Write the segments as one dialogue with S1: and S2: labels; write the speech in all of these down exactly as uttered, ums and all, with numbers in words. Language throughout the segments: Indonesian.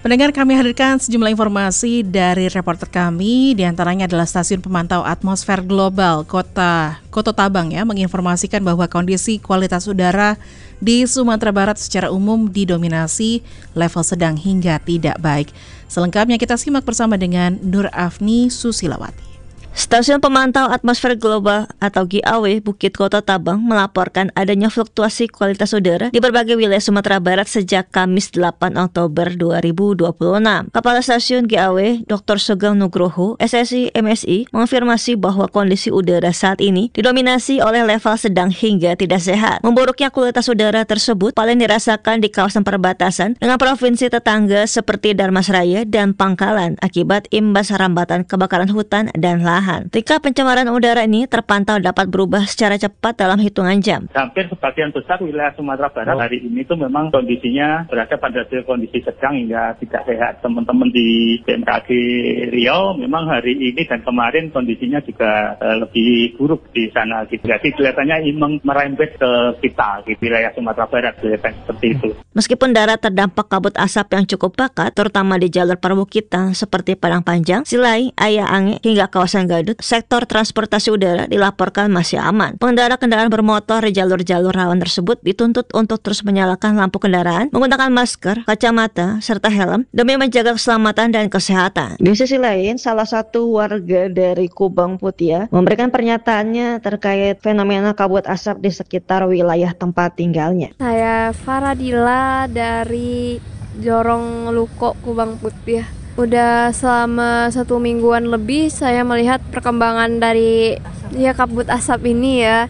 S1: Pendengar, kami hadirkan sejumlah informasi dari reporter kami, diantaranya adalah Stasiun Pemantau Atmosfer Global Kota Koto Tabang ya, menginformasikan bahwa kondisi kualitas udara di Sumatera Barat secara umum didominasi level sedang hingga tidak baik. Selengkapnya kita simak bersama dengan Nur Afni Susilawati.
S2: Stasiun Pemantau Atmosfer Global atau G A W Bukit Koto Tabang melaporkan adanya fluktuasi kualitas udara di berbagai wilayah Sumatera Barat sejak Kamis delapan Oktober dua ribu dua puluh enam. Kepala Stasiun G A W, Doktor Sugeng Nugroho, S S I M S I, mengonfirmasi bahwa kondisi udara saat ini didominasi oleh level sedang hingga tidak sehat. Memburuknya kualitas udara tersebut paling dirasakan di kawasan perbatasan dengan provinsi tetangga seperti Dharmasraya dan Pangkalan akibat imbas rambatan kebakaran hutan dan lahan. Tingkat pencemaran udara ini terpantau dapat berubah secara cepat dalam hitungan jam.
S3: Hampir sebagian besar wilayah Sumatera Barat hari ini tuh memang kondisinya berada pada kondisi sedang hingga tidak sehat. Teman-teman di B M K G Riau memang hari ini dan kemarin kondisinya juga uh, lebih buruk di sana. Gitu. Jadi kelihatannya memang merembet ke kita di wilayah Sumatera Barat, kelihatan seperti itu.
S2: Meskipun darat terdampak kabut asap yang cukup pekat, terutama di jalur perbukitan seperti Padang Panjang, Silai, Ayah Ange, hingga kawasan Gadut, sektor transportasi udara dilaporkan masih aman. Pengendara kendaraan bermotor di jalur-jalur rawan tersebut dituntut untuk terus menyalakan lampu kendaraan, menggunakan masker, kacamata, serta helm demi menjaga keselamatan dan kesehatan. Di sisi lain, salah satu warga dari Kubang Putia memberikan pernyataannya terkait fenomena kabut asap di sekitar wilayah tempat tinggalnya.
S4: Saya Faradila dari Jorong Luko, Kubang Putih. Udah selama satu mingguan lebih saya melihat perkembangan dari ya kabut asap ini ya,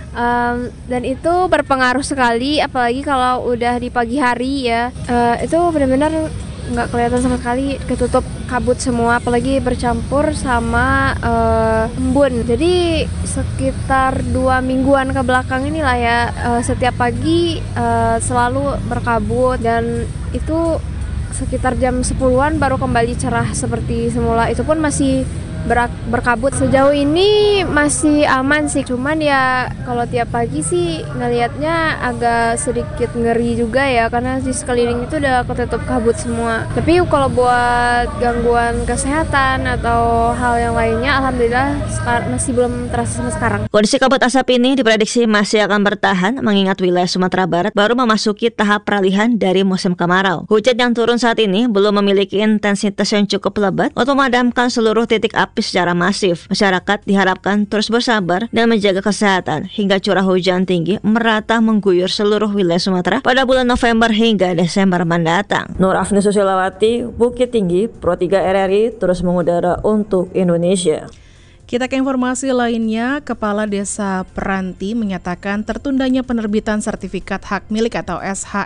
S4: um, dan itu berpengaruh sekali, apalagi kalau udah di pagi hari ya, uh, itu benar-benar nggak kelihatan sama sekali, ketutup kabut semua, apalagi bercampur sama uh, embun. Jadi sekitar dua mingguan ke belakang inilah ya, uh, setiap pagi uh, selalu berkabut, dan itu sekitar jam sepuluhan baru kembali cerah seperti semula. Itu pun masih ber- berkabut. Sejauh ini masih aman sih, cuman ya kalau tiap pagi sih ngelihatnya agak sedikit ngeri juga ya, karena di sekeliling itu udah ketutup kabut semua. Tapi kalau buat gangguan kesehatan atau hal yang lainnya, alhamdulillah sekar- masih belum terasa sama sekarang.
S2: Kondisi kabut asap ini diprediksi masih akan bertahan mengingat wilayah Sumatera Barat baru memasuki tahap peralihan dari musim kemarau. Hujan yang turun saat ini belum memiliki intensitas yang cukup lebat untuk memadamkan seluruh titik api secara masif. Masyarakat diharapkan terus bersabar dan menjaga kesehatan hingga curah hujan tinggi merata mengguyur seluruh wilayah Sumatera pada bulan November hingga Desember mendatang. Nur Afni Susilawati, Bukit Tinggi, Pro tiga R R I terus mengudara untuk Indonesia.
S1: Kita ke informasi lainnya, Kepala Desa Peranti menyatakan tertundanya penerbitan sertifikat hak milik atau S H